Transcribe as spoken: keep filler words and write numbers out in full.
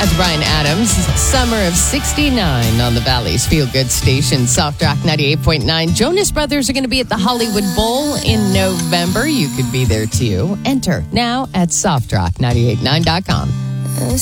That's Brian Adams. Summer of sixty-nine on the Valley's Feel Good station, Soft Rock ninety-eight point nine. Jonas Brothers are going to be at the Hollywood Bowl in November. You could be there too. Enter now at soft rock nine eight nine dot com.